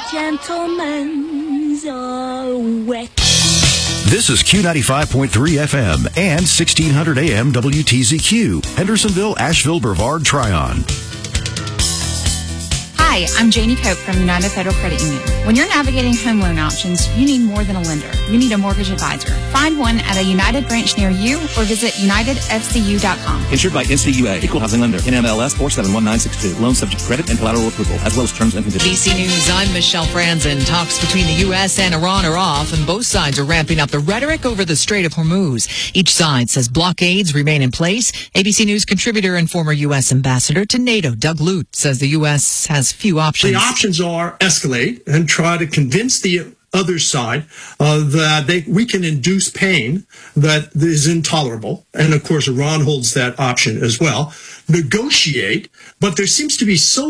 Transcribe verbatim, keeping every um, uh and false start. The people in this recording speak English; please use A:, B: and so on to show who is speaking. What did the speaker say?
A: gentlemen's all wet.
B: This is Q ninety-five point three F M and sixteen hundred A M W T Z Q, Hendersonville, Asheville, Brevard, Tryon.
C: Hi, I'm Janie Cope from United Federal Credit Union. When you're navigating home loan options, you need more than a lender. You need a mortgage advisor. Find one at a United branch near you or visit united f c u dot com.
D: Insured by N C U A, Equal Housing Lender, N M L S four seven one nine six two. Loan subject to credit and collateral approval, as well as terms and conditions.
E: B C News, I'm Michelle Franzen. Talks between the U S and Iran are off, and both sides are ramping up the rhetoric over the Strait of Hormuz. Each side says blockades remain in place. A B C News contributor and former U S ambassador to NATO, Doug Lute, says the U S has few options.
F: The options are escalate and try to convince the other side uh, that they, we can induce pain that is intolerable. And of course, Iran holds that option as well. Negotiate, but there seems to be so